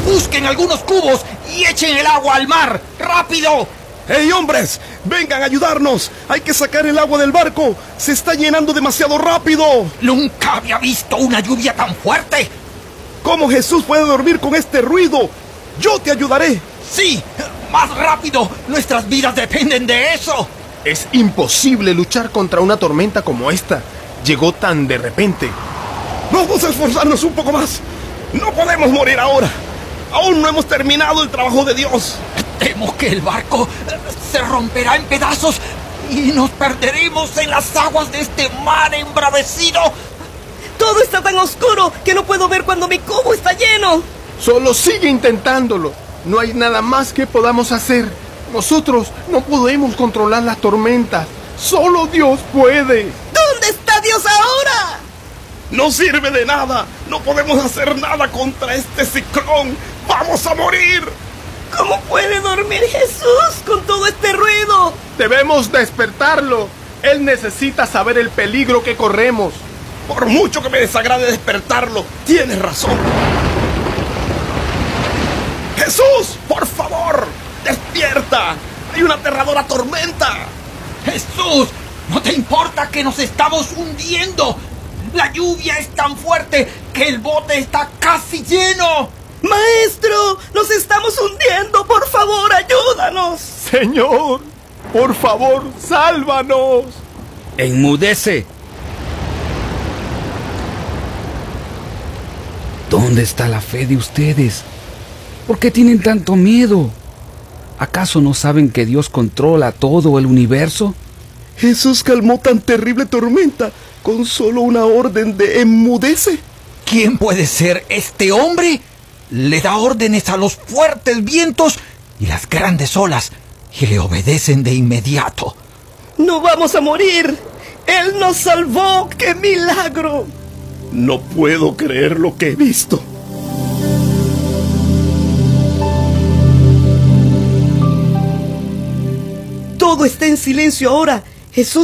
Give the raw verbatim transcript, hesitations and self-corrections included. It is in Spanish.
Busquen algunos cubos y echen el agua al mar. ¡Rápido! ¡Hey, hombres! ¡Vengan a ayudarnos! ¡Hay que sacar el agua del barco! ¡Se está llenando demasiado rápido! Nunca había visto una lluvia tan fuerte. ¿Cómo Jesús puede dormir con este ruido? ¡Yo te ayudaré! ¡Sí! ¡Más rápido! ¡Nuestras vidas dependen de eso! Es imposible luchar contra una tormenta como esta. Llegó tan de repente. ¡Vamos a esforzarnos un poco más! ¡No podemos morir ahora! ¡Aún no hemos terminado el trabajo de Dios! Temo que el barco se romperá en pedazos y nos perderemos en las aguas de este mar embravecido. Todo está tan oscuro que no puedo ver cuando mi cubo está lleno. Solo sigue intentándolo. No hay nada más que podamos hacer. Nosotros no podemos controlar las tormentas. Solo Dios puede. ¿Dónde está Dios ahora? ¡No sirve de nada! ¡No podemos hacer nada contra este ciclón! ¡Vamos a morir! ¿Cómo puede dormir Jesús con todo este ruido? Debemos despertarlo. Él necesita saber el peligro que corremos. Por mucho que me desagrade despertarlo, tienes razón. ¡Jesús! ¡Por favor! ¡Despierta! ¡Hay una aterradora tormenta! ¡Jesús! ¿No te importa que nos estamos hundiendo? La lluvia es tan fuerte que el bote está casi lleno. ¡Maestro! ¡Nos estamos hundiendo! ¡Por favor, ayúdanos! Señor, por favor, sálvanos. Enmudece. ¿Dónde está la fe de ustedes? ¿Por qué tienen tanto miedo? ¿Acaso no saben que Dios controla todo el universo? Jesús calmó tan terrible tormenta con solo una orden de enmudece. ¿Quién puede ser este hombre? Le da órdenes a los fuertes vientos y las grandes olas y le obedecen de inmediato. ¡No vamos a morir! ¡Él nos salvó! ¡Qué milagro! No puedo creer lo que he visto. Todo está en silencio ahora. Jesús